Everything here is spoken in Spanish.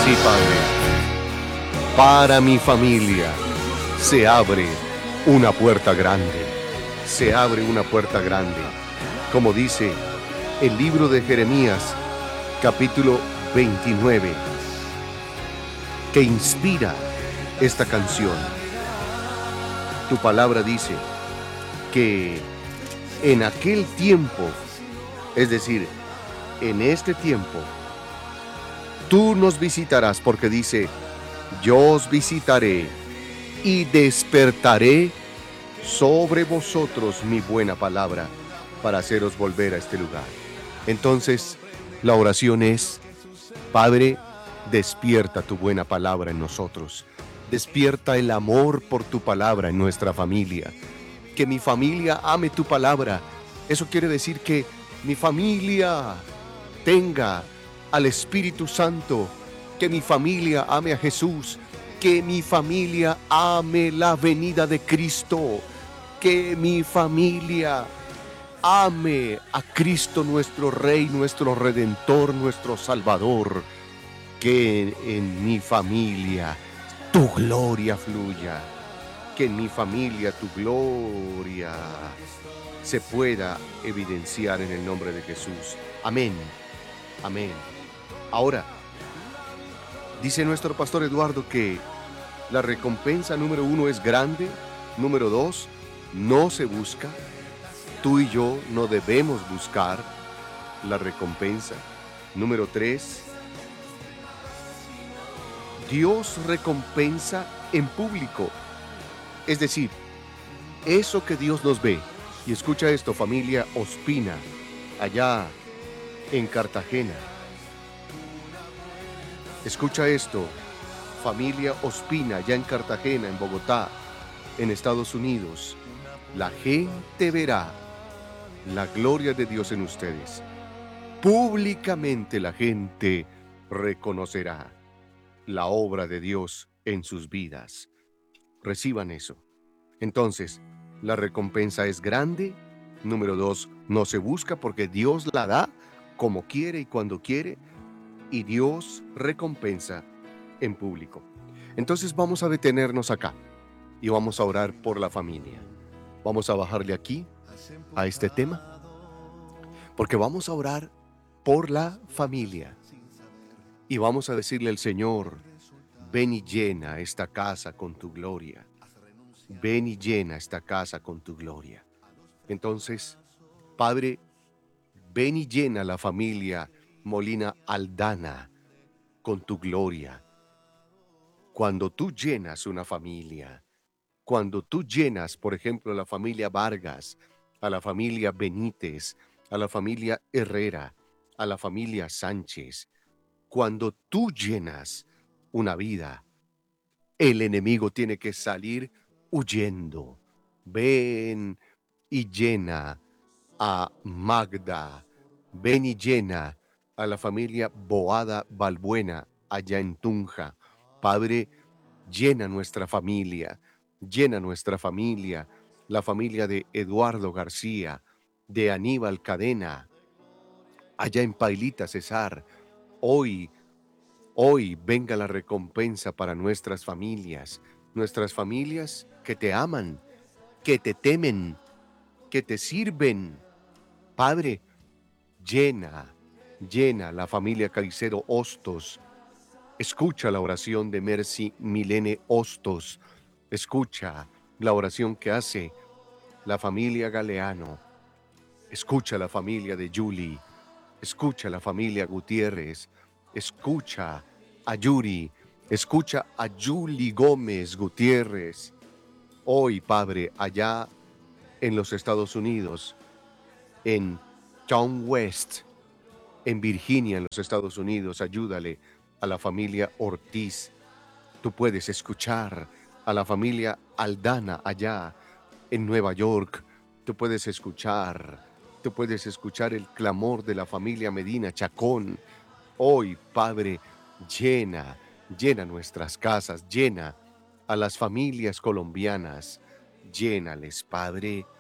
Sí, Padre, para mi familia se abre una puerta grande. Se abre una puerta grande. Como dice el libro de Jeremías, capítulo 29, que inspira esta canción. Tu palabra dice que en aquel tiempo, es decir, en este tiempo, tú nos visitarás, porque dice, yo os visitaré y despertaré sobre vosotros mi buena palabra para haceros volver a este lugar. Entonces, la oración es, Padre, despierta tu buena palabra en nosotros. Despierta el amor por tu palabra en nuestra familia. Que mi familia ame tu palabra. Eso quiere decir que mi familia tenga al Espíritu Santo. Que mi familia ame a Jesús. Que mi familia ame la venida de Cristo. Que mi familia ame a Cristo, nuestro Rey, nuestro Redentor, nuestro Salvador. Que en mi familia tu gloria fluya. Que en mi familia tu gloria se pueda evidenciar en el nombre de Jesús. Amén. Amén. Ahora, dice nuestro pastor Eduardo que la recompensa número 1 es grande. Número 2, no se busca. Tú y yo no debemos buscar la recompensa. Número 3, Dios recompensa en público. Es decir, eso que Dios nos ve. Y escucha esto, familia Ospina, allá en Cartagena. Escucha esto, familia Ospina, allá en Cartagena, en Bogotá, en Estados Unidos. La gente verá la gloria de Dios en ustedes. Públicamente la gente reconocerá la obra de Dios en sus vidas. Reciban eso. Entonces, la recompensa es grande. Número 2, no se busca porque Dios la da como quiere y cuando quiere. Y Dios recompensa en público. Entonces vamos a detenernos acá y vamos a orar por la familia. Vamos a bajarle aquí a este tema porque vamos a orar por la familia y vamos a decirle al Señor, ven y llena esta casa con tu gloria. Ven y llena esta casa con tu gloria. Entonces, Padre, ven y llena la familia Molina Aldana con tu gloria. Cuando tú llenas una familia, cuando tú llenas, por ejemplo, a la familia Vargas, a la familia Benítez, a la familia Herrera, a la familia Sánchez, cuando tú llenas una vida, el enemigo tiene que salir huyendo. Ven y llena a Magda. Ven y llena a la familia Boada Balbuena allá en Tunja. Padre, llena nuestra familia, la familia de Eduardo García, de Aníbal Cadena, allá en Pailita, Cesar. Hoy, hoy venga la recompensa para nuestras familias que te aman, que te temen, que te sirven. Padre, llena la familia Caicedo Hostos. Escucha la oración de Mercy Milene Hostos. Escucha la oración que hace la familia Galeano. Escucha la familia de Julie. Escucha la familia Gutiérrez. Escucha a Yuri. Escucha a Julie Gómez Gutiérrez. Hoy, Padre, allá en los Estados Unidos, en Town West, en Virginia, en los Estados Unidos, ayúdale a la familia Ortiz. Tú puedes escuchar a la familia Aldana allá en Nueva York. Tú puedes escuchar el clamor de la familia Medina Chacón. Hoy, Padre, llena nuestras casas, llena a las familias colombianas. Llénales, Padre,